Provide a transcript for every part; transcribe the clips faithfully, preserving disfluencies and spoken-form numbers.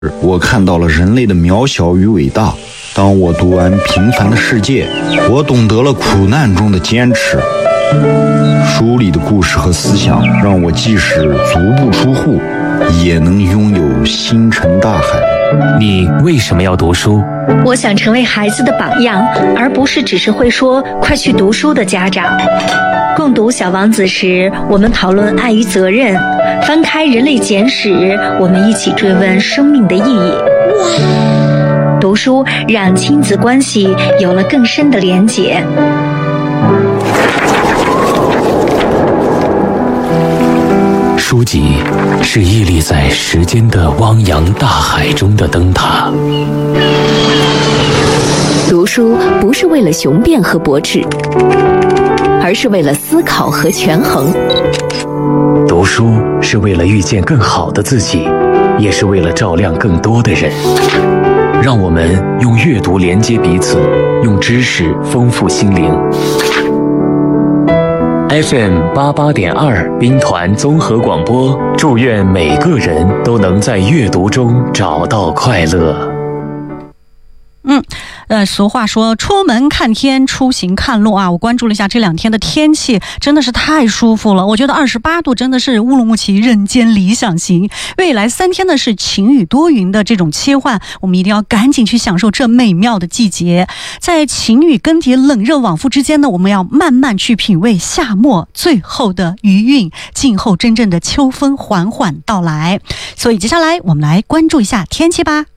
我看到了人类的渺小与伟大。当我读完《平凡的世界》，我懂得了苦难中的坚持。书里的故事和思想让我即使足不出户，也能拥有星辰大海。 你为什么要读书？ 我想成为孩子的榜样，而不是只是会说快去读书的家长。共读《小王子》时，我们讨论爱与责任；翻开《人类简史》，我们一起追问生命的意义。读书让亲子关系有了更深的连结。 书籍是屹立在时间的汪洋大海中的灯塔。 读书不是为了雄辩和驳斥，而是为了思考和权衡。 读书是为了遇见更好的自己，也是为了照亮更多的人。让我们用阅读连接彼此，用知识丰富心灵。F M 八八点二兵团综合广播，祝愿每个人都能在阅读中找到快乐。 嗯，呃，俗话说出门看天，出行看路啊。我关注了一下这两天的天气，真的是太舒服了。我觉得二十八度真的是乌鲁木齐人间理想型。未来三天呢是晴雨多云的这种切换，我们一定要赶紧去享受这美妙的季节。在晴雨更迭、冷热往复之间呢，我们要慢慢去品味夏末最后的余韵，静候真正的秋风缓缓到来。所以接下来我们来关注一下天气吧。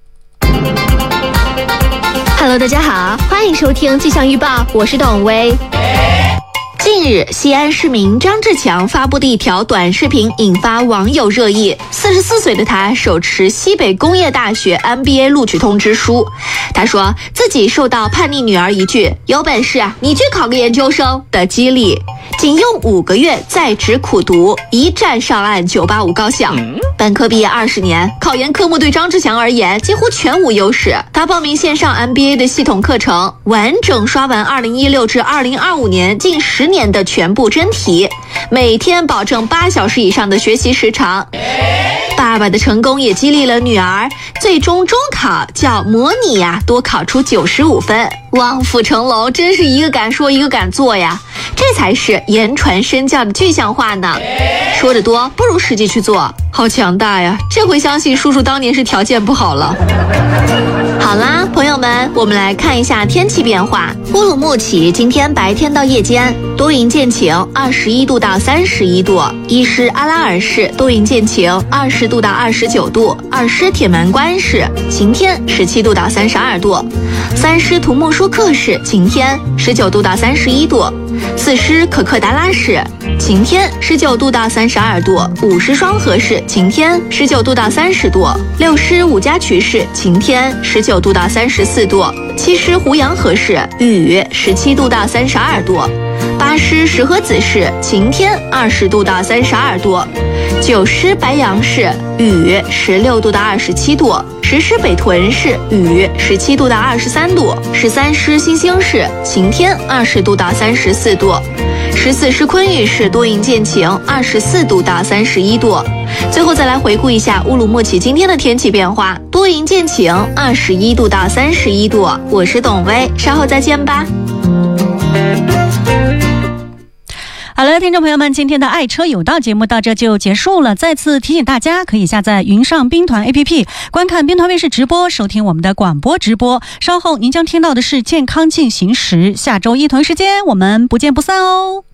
Hello， 大家好，欢迎收听气象预报，我是董薇。近日，西安市民张志强发布的一条短视频引发网友热议。四十四岁的他手持西北工业大学 M B A 录取通知书，他说自己受到叛逆女儿一句“有本事啊，你去考个研究生”的激励，仅用五个月在职苦读，一战上岸九八五高校。本科毕业二十年，考研科目对张志强而言几乎全无优势。他报名线上 M B A 的系统课程，完整刷完二零一六至二零二五年近十年的全部真题，每天保证八小时以上的学习时长。爸爸的成功也激励了女儿，最终中考叫模拟呀、啊，多考出九十五分，望父成龙，真是一个敢说一个敢做呀，这才是言传身教的具象化呢。说得多不如实际去做，好强大呀！这回相信叔叔当年是条件不好了。好啦，朋友们，我们来看一下天气变化。乌鲁木齐今天白天到夜间多云见晴，二十一度到三十一度；伊施阿拉尔市多云见晴，二十度到二十九度；二师铁门关市晴天，十七度到三十二度；三师图木舒克市晴天，十九度到三十一度；四师可克达拉市晴天，十九度到三十二度；五师双河市晴天，十九度到三十度；六师五家渠市晴天，十九度到三十四度；七师胡杨河市雨，十七度到三十二度；八师石河子市晴天，二十度到三十二度；九师白杨市雨，十六度到二十七度；十师北屯市雨，十七度到二十三度；十三师新兴市晴天，二十度到三十四度；十四师昆玉市多云见晴，二十四度到三十一度。最后再来回顾一下乌鲁木齐今天的天气变化，多云见晴，二十一度到三十一度。我是董薇，稍后再见吧。 好了，听众朋友们，今天的爱车有道节目到这就结束了。再次提醒大家，可以下载云上兵团 A P P， 观看兵团卫视直播，收听我们的广播直播。稍后您将听到的是健康进行时，下周一同一时间我们不见不散哦。